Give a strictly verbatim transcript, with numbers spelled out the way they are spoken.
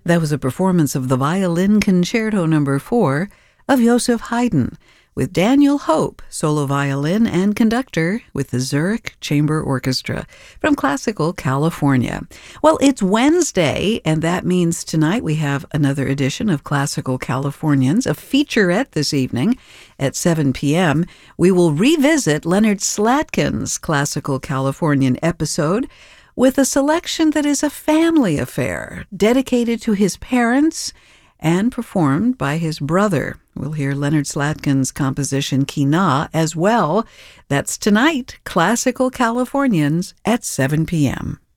That was a performance of the Violin Concerto Number four of Joseph Haydn, with Daniel Hope, solo violin and conductor with the Zurich Chamber Orchestra from Classical California. Well, it's Wednesday, and that means tonight we have another edition of Classical Californians, a featurette this evening at seven p.m. We will revisit Leonard Slatkin's Classical Californian episode with a selection that is a family affair, dedicated to his parents and performed by his brother. We'll hear Leonard Slatkin's composition Kina as well. That's tonight, Classical Californians at seven p.m.